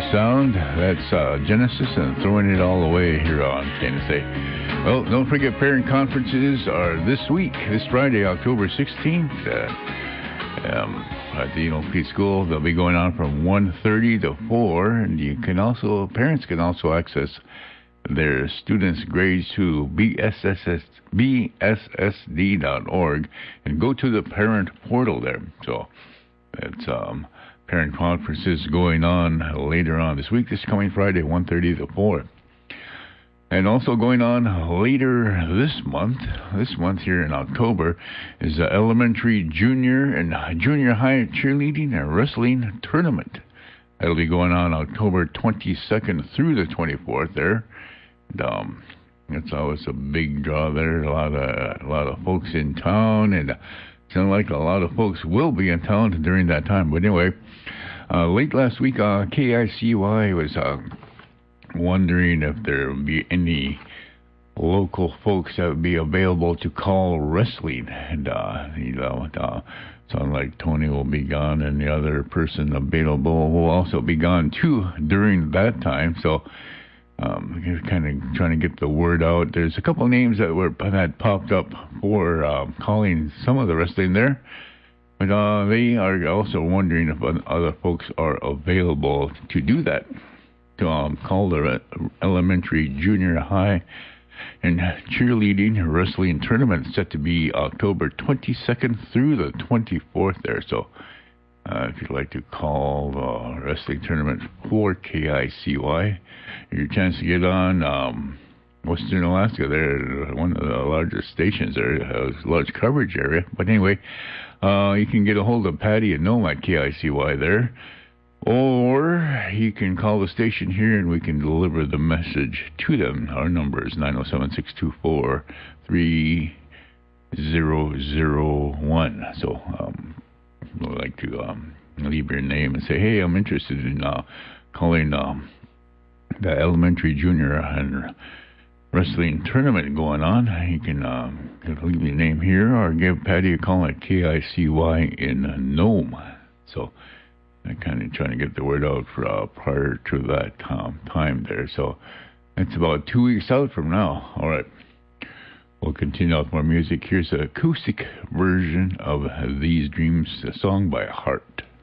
sound. That's Genesis and Throwing It All Away here on KNSA. Well, don't forget parent conferences are this week, this Friday, October 16th, at the Eno Pete School. They'll be going on from 1:30 to 4, and parents can also access their students' grades to bssd.org and go to the parent portal there. So it's parent conferences going on later on this week, this coming Friday, 1:30 to 4. And also going on later this month here in October, is the elementary, junior, and junior high cheerleading and wrestling tournament. That'll be going on October 22nd through the 24th there. And, it's always a big draw there. A lot of folks in town, and it sounds like a lot of folks will be in town during that time. But anyway, late last week, KICY was wondering if there would be any local folks that would be available to call wrestling. And, sounds like Tony will be gone, and the other person available will also be gone too during that time. So, kind of trying to get the word out. There's a couple names that popped up for calling some of the wrestling there, but they are also wondering if other folks are available to do that, to call the elementary, junior high, and cheerleading wrestling tournament, set to be October 22nd through the 24th there. So if you'd like to call the wrestling tournament for KICY, your chance to get on Western Alaska. They're one of the largest stations there. It has a large coverage area. But anyway, you can get a hold of Patty and Nome at KICY there. Or you can call the station here and we can deliver the message to them. Our number is 907-624-3001. So I'd like to leave your name and say, hey, I'm interested in calling the elementary, junior, and wrestling tournament going on. You can leave your name here or give Patty a call at KICY in Nome. So I'm kind of trying to get the word out for prior to that time there. So it's about 2 weeks out from now. All right. We'll continue with more music. Here's an acoustic version of These Dreams, a song by Heart.